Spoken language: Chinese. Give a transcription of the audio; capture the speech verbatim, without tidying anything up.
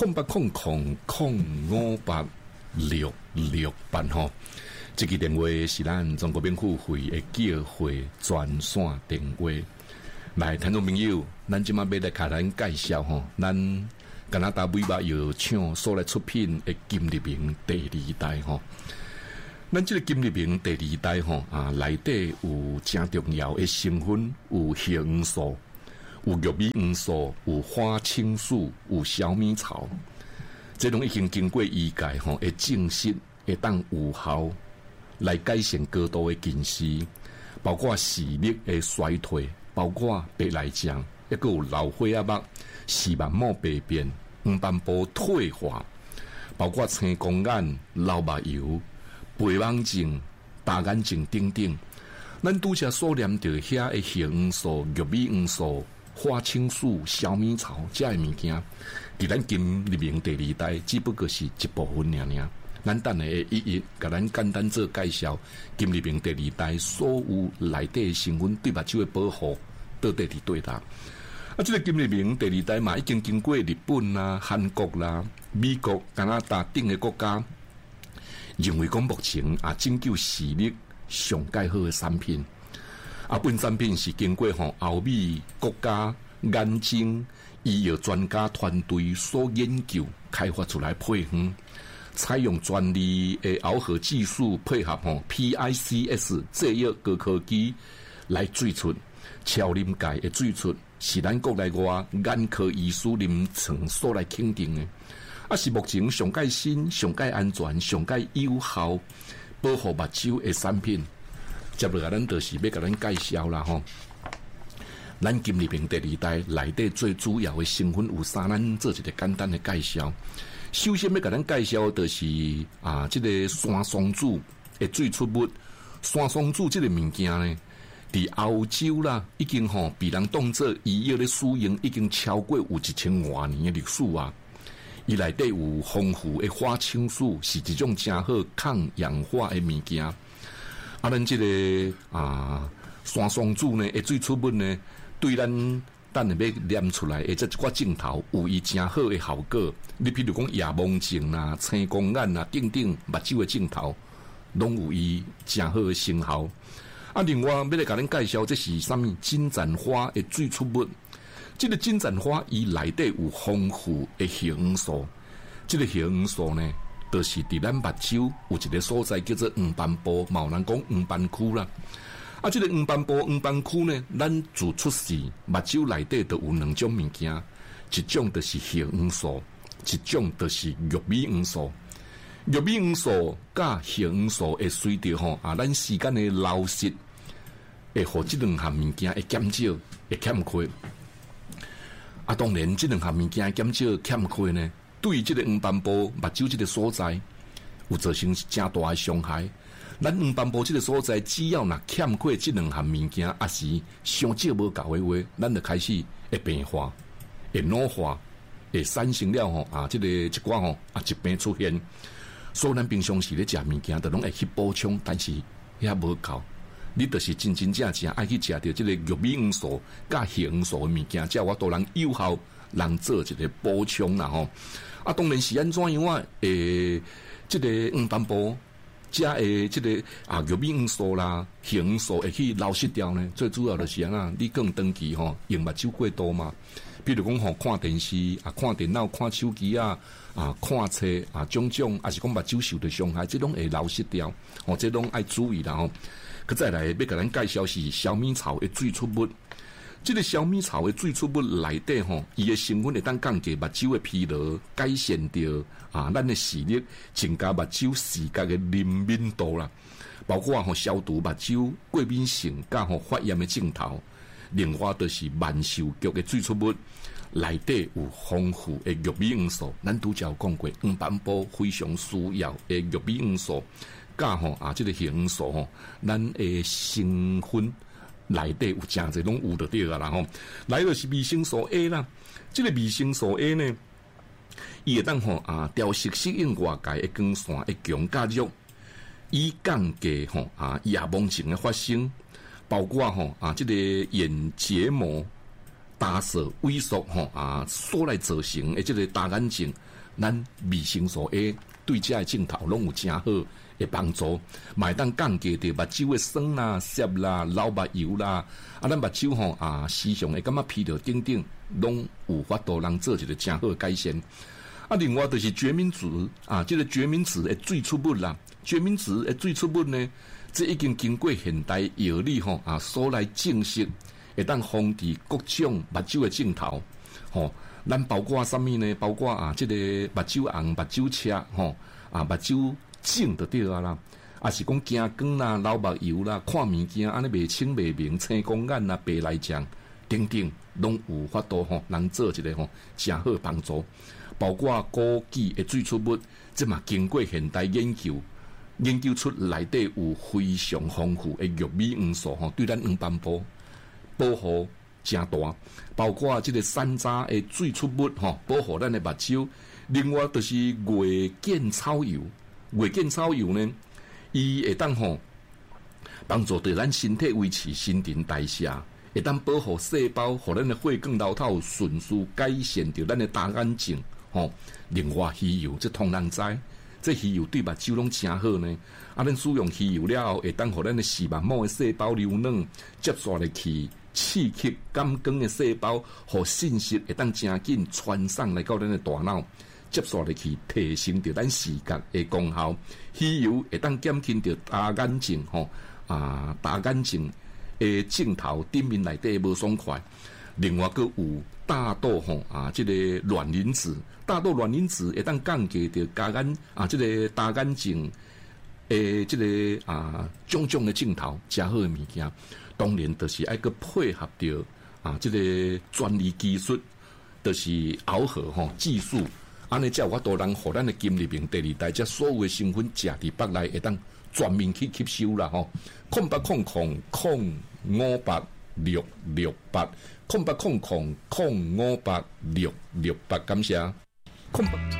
空八空空空五八六六八吼。这个电话是咱中国免付费的叫会专线电话。来，听众朋友，咱即马要来甲咱介绍吼，咱加拿大美白药厂所来出品的金立明第二代吼。咱这个金立明第二代吼啊，内底有正重要的成分，有叶黄素，有玉米黄素，有花青素，有小米草。这种已经经过医界吼，会证实会当有效来改善高度的近视，包括视力的衰退，包括白内障，还有老花眼目、视网膜病变、黄斑部退化，包括青光眼、老目疣、白网症、大眼睛等等。咱拄则所念到遐的叶黄素、玉米黄素、花青素、小米草这些物件，伫咱金立明第二代只不过是一部分尔尔。咱等下一一甲咱简单做介绍，金立明第二代所有内底的成分对目睭的保护到底伫对搭。啊，这个金立明第二代嘛，已经经过日本啦、韩国啦、美国、加拿大等的国家，认为讲目前啊，拯救视力上介好的产品。啊，本产品是经过吼欧美国家眼睛医药专家团队所研究开发出来配方。采用专利的螯合技术配合吼 P I C S 制约高科技来做出超临界的做出，是咱国内外眼科医师临床所来肯定的，啊是目前上界新、上界安全、上界有效保护目睭的产品。接落来咱就是要甲咱介绍啦吼。咱金立明第二代内底最主要的成分有啥？咱做一个简单的介绍。首先要甲咱介绍的是啊，这个山松子的最出物。山松子这个物件呢，伫欧洲啦，已经吼被人当作医药的使用，已经超过有一千多年的历史啊。伊内底有丰富的花青素，是一种真好抗氧化的物件。啊，咱这个啊山松子呢，的最出物呢，对咱等下要念出来，或者一寡镜头有伊真好的效果。你譬如讲夜盲症啊、青光眼啊等等目睭的镜头，拢有伊真好的成效。啊，另外要来甲恁介绍，这是啥物？金盏花的最出物。这个金盏花伊内底有丰富的叶黄素。这个叶黄素呢，就是伫咱目睭有一个所在叫做黄斑部，嘛有人讲黄斑区啦。啊，这个黄斑部、黄斑区呢，咱自出世目睭内底都有两种物件，一种就是叶黄素，一种就是玉米黄素。玉米黄素甲叶黄素会随着吼啊，咱时间的流逝，会互这两项物件会减少，会欠缺。啊，当然这两项物件减少欠缺呢，对于这个黄斑部目睭这个所在，有造成真大的伤害。咱黄斑部这个所在，只要若欠缺这两项物件，也是上少无够的话，咱就开始会病化、会老化、会产生了吼啊，这个一寡吼啊疾病出现。所以咱平常时咧食物件，就拢会去补充，但是遐无够。你就是真真正正爱去食到这个玉米黄素、甲叶黄素的物件，才有法度人有效人做一个补充啦吼。啊，当然是安怎样啊？诶，这个黄斑部。加诶，这个啊玉米黄素啦、叶黄素会去流失掉呢。最主要就是啊，你更长期吼用目睭过多嘛。比如讲吼，看电视啊、看电脑、看手机啊、啊看册啊，种种，还是讲目睭受到伤害，这拢会流失掉。哦，这拢爱注意啦吼。佮再来要甲咱介绍是小米草的最出物。这个小米草的最出物内底吼，伊的成分会当降低目睭的疲劳，改善掉啊咱的视力，增加目睭视觉的灵敏度啦。包括吼消除目睭过敏性甲吼发炎的镜头。另外就是万寿菊的最出物，内底有丰富的玉米黄素。咱拄则有讲过，黄斑部非常需要的玉米黄素，甲吼啊这个叶黄素吼，咱的成分。内底有真侪拢有得对啊，然后来就是维生素 A 啦。这个维生素 A 呢，伊会当吼啊调息适应外界的光线的强加热，以降低吼啊夜盲症的发生，包括吼啊这个眼结膜大色萎缩吼啊所来造成的这个大眼睛，咱维生素 A 对这个镜头拢有真好的帮助，买当降低着目睭的酸啦、涩啦、老目油啦，啊，咱目睭吼啊时常会感觉疲劳等等，拢有法度能做一个真好的改善。啊，另外就是决明子啊，这个决明子的最初物啦，决明子的最初物呢，这已经经过现代药理吼啊所来证实，会当防治各种目睭的镜头，吼、哦，咱包括什么呢？包括啊，这个目睭红、目睭赤，吼啊，目睭肿就对啊啦，啊是讲惊光啦、老目油啦、看物件安尼袂清袂明、青光眼啦、白内障等等，拢有法度吼，能做一个吼真好帮助。包括枸杞的最初物，这嘛经过现代研究，研究出内底有非常丰富的玉米黄素吼，对咱黄斑部保护真大。包括这个山楂的最初物吼，保护咱的目睭。另外就是月见草油，月见草油呢，伊会当吼帮助对咱身体维持新陈代谢。会当保护细胞，互咱的血管流透迅速改善着咱的大眼睛。吼、哦，另外鱼油这通人知，这鱼油对目睭拢真好呢。啊，咱使用鱼油了后，会当互咱的视网膜的细胞流软，接续入去刺激感光的细胞，互信息会当真紧传送来到咱的大脑，接续入去提升着咱视觉的功效。鱼油会当减轻着大眼睛吼、哦、啊，大眼睛的镜头顶面内底无爽快。另外个有大豆吼啊，这个卵磷脂，大豆卵磷脂会当降低着大眼啊，这个大眼睛诶，这个啊种种的镜头，真好的物件。当然，就是爱个配合着啊，这个专利技术，就是螯合吼技术，安尼才有法度让互咱的金入面第二代，这所有的成分食伫腹内会当全面去吸收啦吼。空八空空空五八六六八。空八空空空五八六六八，感谢空八。